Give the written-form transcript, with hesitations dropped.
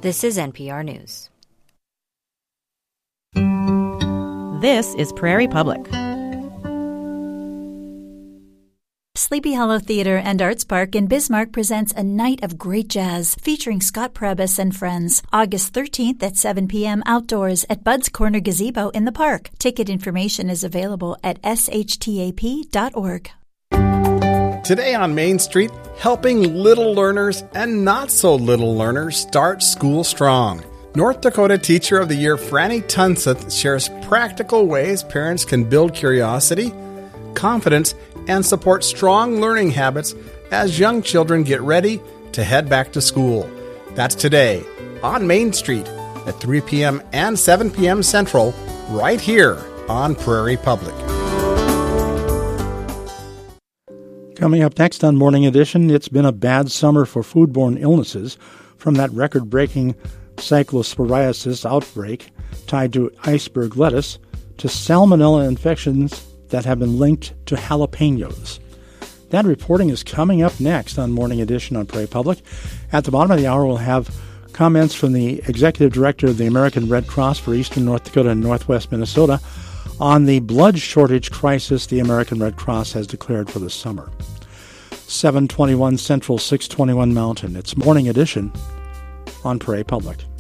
This is NPR News. This is Prairie Public. Sleepy Hollow Theater and Arts Park in Bismarck presents a night of great jazz featuring Scott Prebis and friends. August 13th at 7 p.m. outdoors at Bud's Corner Gazebo in the park. Ticket information is available at shtap.org. Today on Main Street, helping little learners and not so little learners start school strong. North Dakota Teacher of the Year Franny Tunseth shares practical ways parents can build curiosity, confidence, and support strong learning habits as young children get ready to head back to school. That's today on Main Street at 3 p.m. and 7 p.m. Central, right here on Prairie Public. Coming up next on Morning Edition, it's been a bad summer for foodborne illnesses, from that record-breaking cyclosporiasis outbreak tied to iceberg lettuce to salmonella infections that have been linked to jalapenos. That reporting is coming up next on Morning Edition on Prairie Public. At the bottom of the hour, we'll have comments from the Executive Director of the American Red Cross for Eastern North Dakota and Northwest Minnesota on the blood shortage crisis the American Red Cross has declared for the summer. 721 Central, 621 Mountain. It's Morning Edition on Prairie Public.